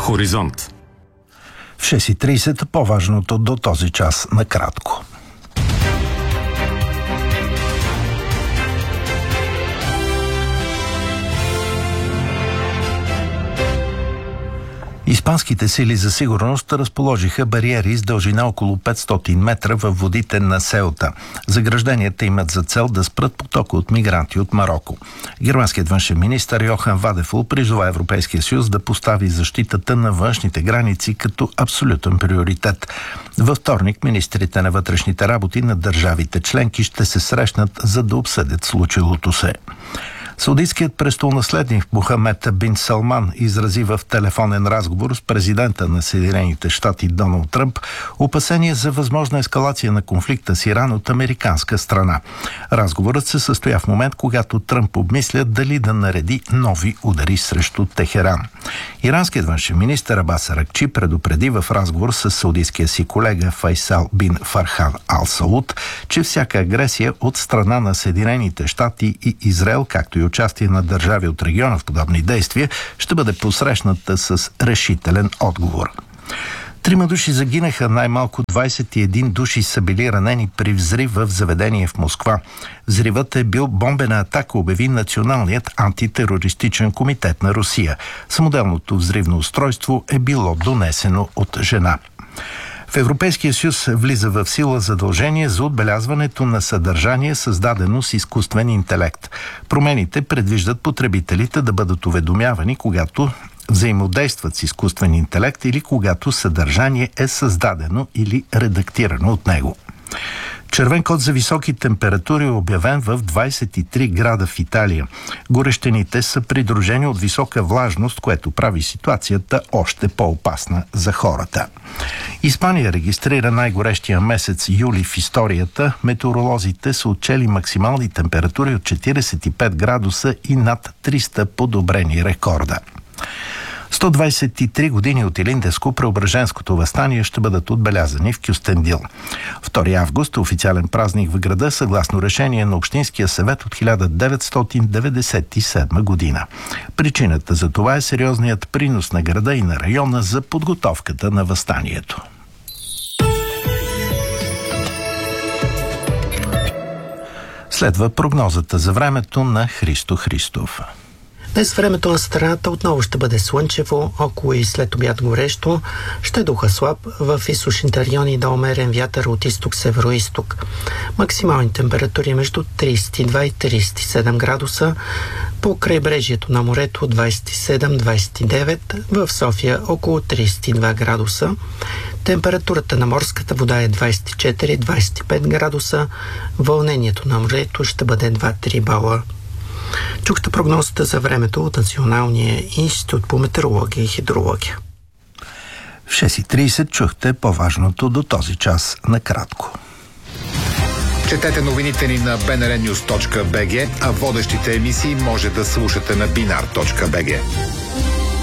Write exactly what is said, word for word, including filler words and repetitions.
Хоризонт. В шест и трийсет по-важното до този час накратко. Испанските сили за сигурност разположиха бариери с дължина около петстотин метра във водите на Сеута. Загражденията имат за цел да спрат потока от мигранти от Мароко. Германският външен министър Йохан Вадефул призова Европейския съюз да постави защитата на външните граници като абсолютен приоритет. Във вторник министрите на вътрешните работи на държавите членки ще се срещнат, за да обсъдят случилото се. Саудитският престолонаследник Мохамед бин Салман изрази в телефонен разговор с президента на Съединените щати Доналд Тръмп опасения за възможна ескалация на конфликта с Иран от американска страна. Разговорът се състоя в момент, когато Тръмп обмисля дали да нареди нови удари срещу Техеран. Иранският външен министър Абас Аракчи предупреди в разговор с саудитския си колега Файсал бин Фархан Ал Сауд, че всяка агресия от страна на Съединените щати и Израел, както и участие на държави от региона в подобни действия, ще бъде посрещната с решителен отговор. Трима души загинаха, най-малко двайсет и един души са били ранени при взрив в заведение в Москва. Взривът е бил бомбена атака, обяви Националният антитерористичен комитет на Русия. Самоделното взривно устройство е било донесено от жена. В Европейския съюз влиза в сила задължение за отбелязването на съдържание, създадено с изкуствен интелект. Промените предвиждат потребителите да бъдат уведомявани, когато взаимодействат с изкуствен интелект или когато съдържание е създадено или редактирано от него. Червен код за високи температури е обявен в двайсет и три града в Италия. Горещените са придружени от висока влажност, което прави ситуацията още по-опасна за хората. Испания регистрира най-горещия месец юли в историята. Метеоролозите са отчели максимални температури от четирийсет и пет градуса и над триста подобрени рекорда. сто двайсет и три години от Илинденско-Преображенското въстание ще бъдат отбелязани в Кюстендил. втори август е официален празник в града, съгласно решение на Общинския съвет от хиляда деветстотин деветдесет и седма година. Причината за това е сериозният принос на града и на района за подготовката на въстанието. Следва прогнозата за времето на Христо Христов. Днес времето на страната отново ще бъде слънчево, около и след обяд горещо, ще духа слаб, в източните райони да умерен вятър от изток-северо-исток. Максимални температури между трийсет и два и трийсет и седем градуса, по крайбрежието на морето двайсет и седем до двайсет и девет, в София около трийсет и два градуса. Температурата на морската вода е двайсет и четири до двайсет и пет градуса, вълнението на морето ще бъде два до три бала. Чухте прогнозата за времето от Националния институт по метеорология и хидрология. В шест и трийсет чухте по-важното до този час накратко. Четете новините ни на би ен ар нюз точка би джи, а водещите емисии може да слушате на бинар точка би джи.